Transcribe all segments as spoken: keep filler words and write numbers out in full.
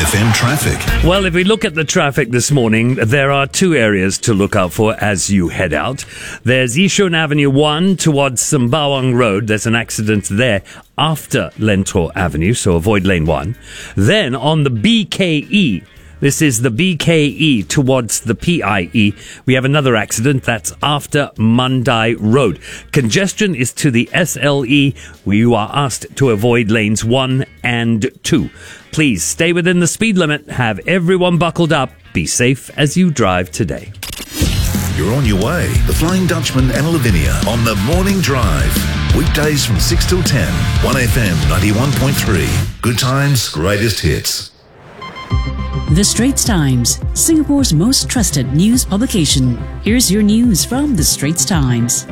F M traffic. Well, if we look at the traffic this morning, there are two areas to look out for as you head out. There's Yishun Avenue one towards Sembawang Road. There's an accident there after Lentor Avenue, so avoid lane one. Then on the B K E, this is the B K E towards the P I E. We have another accident that's after Mandai Road. Congestion is to the S L E. You are asked to avoid lanes one and two. Please stay within the speed limit. Have everyone buckled up. Be safe as you drive today. You're on your way. The Flying Dutchman and Lavinia on the Morning Drive. Weekdays from six till ten. one F M ninety-one point three. Good times, greatest hits. The Straits Times, Singapore's most trusted news publication. Here's your news from The Straits Times.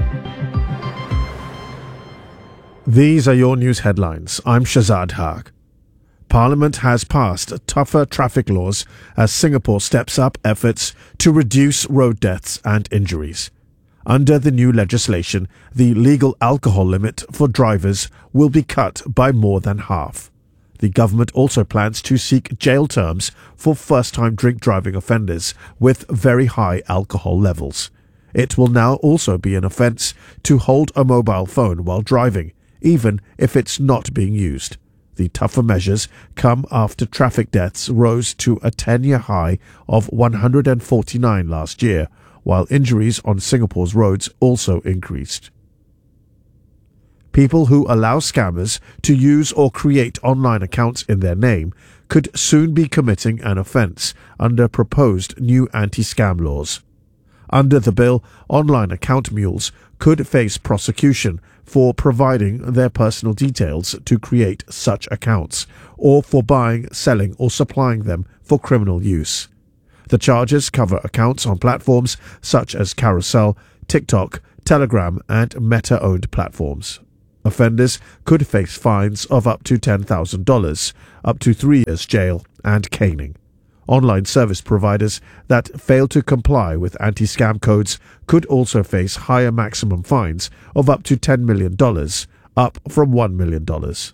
These are your news headlines. I'm Shazad Haq. Parliament has passed tougher traffic laws as Singapore steps up efforts to reduce road deaths and injuries. Under the new legislation, the legal alcohol limit for drivers will be cut by more than half. The government also plans to seek jail terms for first-time drink driving offenders with very high alcohol levels. It will now also be an offence to hold a mobile phone while driving, even if it's not being used. The tougher measures come after traffic deaths rose to a ten-year high of one hundred forty-nine last year, while injuries on Singapore's roads also increased. People who allow scammers to use or create online accounts in their name could soon be committing an offence under proposed new anti-scam laws. Under the bill, online account mules could face prosecution for providing their personal details to create such accounts, or for buying, selling or supplying them for criminal use. The charges cover accounts on platforms such as Carousel, TikTok, Telegram and Meta-owned platforms. Offenders could face fines of up to ten thousand dollars, up to three years jail and caning. Online service providers that fail to comply with anti-scam codes could also face higher maximum fines of up to ten million dollars, up from one million dollars.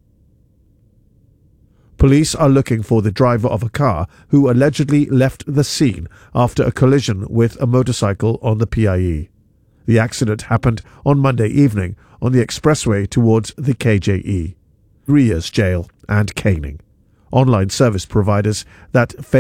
Police are looking for the driver of a car who allegedly left the scene after a collision with a motorcycle on the P I E. The accident happened on Monday evening on the expressway towards the K J E. Three years jail and caning. Online service providers that fail